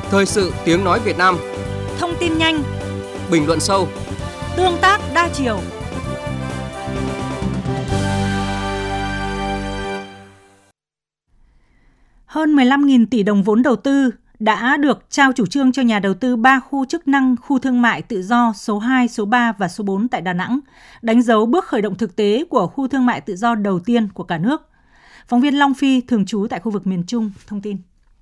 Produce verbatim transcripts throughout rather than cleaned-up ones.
Thời sự tiếng nói Việt Nam. Thông tin nhanh, bình luận sâu, tương tác đa chiều. Hơn mười lăm nghìn tỷ đồng vốn đầu tư đã được trao chủ trương cho nhà đầu tư ba khu chức năng, khu thương mại tự do số hai, số ba và số bốn tại Đà Nẵng, đánh dấu bước khởi động thực tế của khu thương mại tự do đầu tiên của cả nước. Phóng viên Long Phi, thường trú tại khu vực miền Trung, thông tin.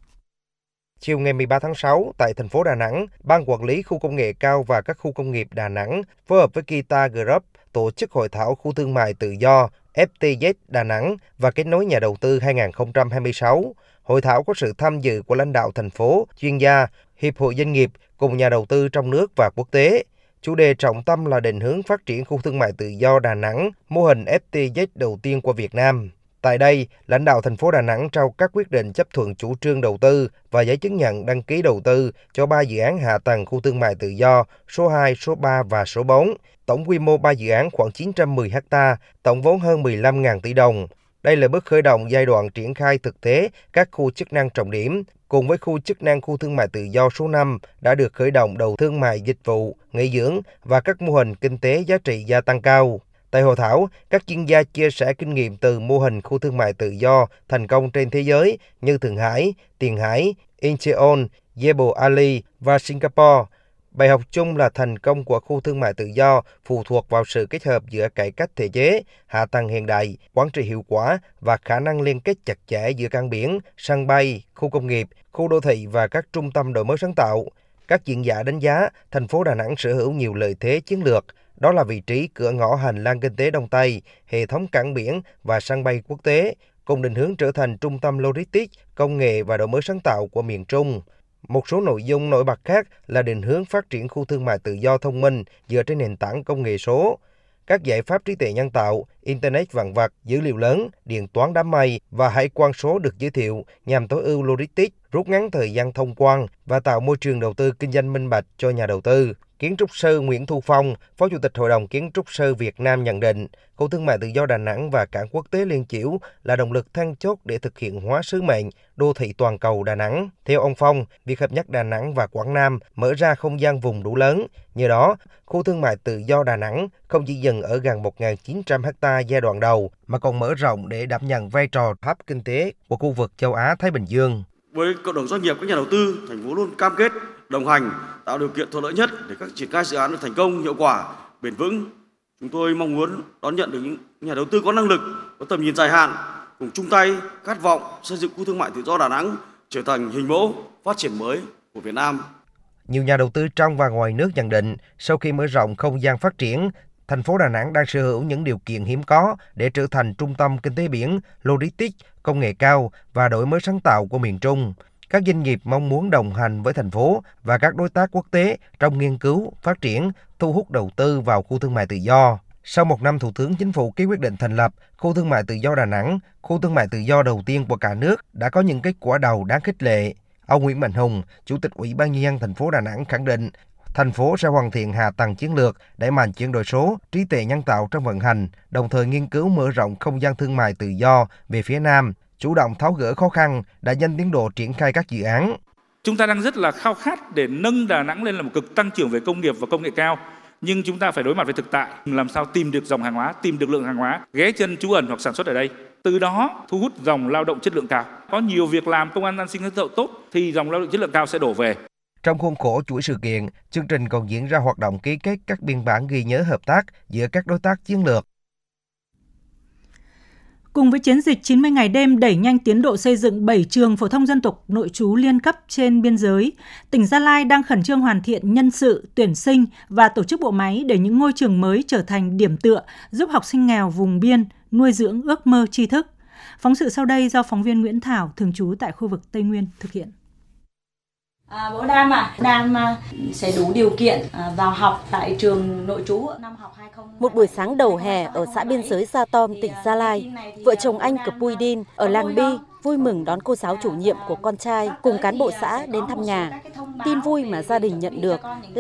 Chiều ngày mười ba tháng sáu, tại thành phố Đà Nẵng, Ban Quản lý Khu công nghệ cao và các khu công nghiệp Đà Nẵng phối hợp với Kita Group tổ chức hội thảo khu thương mại tự do ép tê zét Đà Nẵng và kết nối nhà đầu tư hai không hai sáu. Hội thảo có sự tham dự của lãnh đạo thành phố, chuyên gia, hiệp hội doanh nghiệp cùng nhà đầu tư trong nước và quốc tế. Chủ đề trọng tâm là định hướng phát triển khu thương mại tự do Đà Nẵng, mô hình ép tê zét đầu tiên của Việt Nam. Tại đây, lãnh đạo thành phố Đà Nẵng trao các quyết định chấp thuận chủ trương đầu tư và giấy chứng nhận đăng ký đầu tư cho ba dự án hạ tầng khu thương mại tự do số hai, số ba và số bốn. Tổng quy mô ba dự án khoảng chín trăm mười héc ta, tổng vốn hơn mười lăm nghìn tỷ đồng. Đây là bước khởi động giai đoạn triển khai thực tế các khu chức năng trọng điểm, cùng với khu chức năng khu thương mại tự do số năm đã được khởi động đầu thương mại dịch vụ, nghỉ dưỡng và các mô hình kinh tế giá trị gia tăng cao. Tại hội thảo, các chuyên gia chia sẻ kinh nghiệm từ mô hình khu thương mại tự do thành công trên thế giới như Thượng Hải, Tiền Hải, Incheon, Jebel Ali và Singapore. Bài học chung là thành công của khu thương mại tự do phụ thuộc vào sự kết hợp giữa cải cách thể chế, hạ tầng hiện đại, quản trị hiệu quả và khả năng liên kết chặt chẽ giữa cảng biển, sân bay, khu công nghiệp, khu đô thị và các trung tâm đổi mới sáng tạo. Các chuyên gia đánh giá thành phố Đà Nẵng sở hữu nhiều lợi thế chiến lược, đó là vị trí cửa ngõ hành lang kinh tế Đông Tây, hệ thống cảng biển và sân bay quốc tế, cùng định hướng trở thành trung tâm logistics, công nghệ và đổi mới sáng tạo của miền Trung. Một số nội dung nổi bật khác là định hướng phát triển khu thương mại tự do thông minh dựa trên nền tảng công nghệ số. Các giải pháp trí tuệ nhân tạo, Internet vạn vật, dữ liệu lớn, điện toán đám mây và hải quan số được giới thiệu nhằm tối ưu logistics, rút ngắn thời gian thông quan và tạo môi trường đầu tư kinh doanh minh bạch cho nhà đầu tư. Kiến trúc sư Nguyễn Thu Phong, Phó Chủ tịch Hội đồng Kiến trúc sư Việt Nam nhận định, khu thương mại tự do Đà Nẵng và cảng quốc tế Liên Chiểu là động lực then chốt để thực hiện hóa sứ mệnh đô thị toàn cầu Đà Nẵng. Theo ông Phong, việc hợp nhất Đà Nẵng và Quảng Nam mở ra không gian vùng đủ lớn. Nhờ đó, khu thương mại tự do Đà Nẵng không chỉ dừng ở gần một nghìn chín trăm héc ta giai đoạn đầu, mà còn mở rộng để đảm nhận vai trò hub kinh tế của khu vực châu Á-Thái Bình Dương. Với cộng đồng doanh nghiệp, các nhà đầu tư, thành phố luôn cam kết đồng hành, tạo điều kiện thuận lợi nhất để các triển khai dự án được thành công, hiệu quả, bền vững. Chúng tôi mong muốn đón nhận được những nhà đầu tư có năng lực, có tầm nhìn dài hạn, cùng chung tay khát vọng xây dựng khu thương mại tự do Đà Nẵng trở thành hình mẫu phát triển mới của Việt Nam. Nhiều nhà đầu tư trong và ngoài nước nhận định, sau khi mở rộng không gian phát triển, thành phố Đà Nẵng đang sở hữu những điều kiện hiếm có để trở thành trung tâm kinh tế biển, logistics, công nghệ cao và đổi mới sáng tạo của miền Trung. Các doanh nghiệp mong muốn đồng hành với thành phố và các đối tác quốc tế trong nghiên cứu, phát triển, thu hút đầu tư vào khu thương mại tự do. Sau một năm Thủ tướng Chính phủ ký quyết định thành lập khu thương mại tự do Đà Nẵng, khu thương mại tự do đầu tiên của cả nước đã có những kết quả đầu đáng khích lệ. Ông Nguyễn Mạnh Hùng, Chủ tịch Ủy ban Nhân dân thành phố Đà Nẵng khẳng định, thành phố sẽ hoàn thiện hạ tầng chiến lược, đẩy mạnh chuyển đổi số, trí tuệ nhân tạo trong vận hành, đồng thời nghiên cứu mở rộng không gian thương mại tự do về phía Nam, chủ động tháo gỡ khó khăn, đẩy nhanh tiến độ triển khai các dự án. Chúng ta đang rất là khao khát để nâng Đà Nẵng lên là một cực tăng trưởng về công nghiệp và công nghệ cao. Nhưng chúng ta phải đối mặt với thực tại, làm sao tìm được dòng hàng hóa, tìm được lượng hàng hóa, ghé chân trú ẩn hoặc sản xuất ở đây. Từ đó thu hút dòng lao động chất lượng cao. Có nhiều việc làm, công an an sinh xã hội tốt thì dòng lao động chất lượng cao sẽ đổ về. Trong khuôn khổ chuỗi sự kiện, chương trình còn diễn ra hoạt động ký kết các biên bản ghi nhớ hợp tác giữa các đối tác chiến lược. Cùng với chiến dịch chín mươi ngày đêm đẩy nhanh tiến độ xây dựng bảy trường phổ thông dân tộc nội trú liên cấp trên biên giới, tỉnh Gia Lai đang khẩn trương hoàn thiện nhân sự, tuyển sinh và tổ chức bộ máy để những ngôi trường mới trở thành điểm tựa, giúp học sinh nghèo vùng biên nuôi dưỡng ước mơ tri thức. Phóng sự sau đây do phóng viên Nguyễn Thảo, thường trú tại khu vực Tây Nguyên thực hiện. À, bố Đam à, Đam à, sẽ đủ điều kiện à, vào học tại trường nội trú năm học hai không hai hai. Một buổi sáng đầu hè ở xã biên giới Sa Tom, tỉnh Gia Lai, vợ chồng anh Cập Bui Đin ở làng Bi vui mừng đón cô giáo chủ nhiệm của con trai cùng cán bộ xã đến thăm nhà. Tin vui mà gia đình nhận được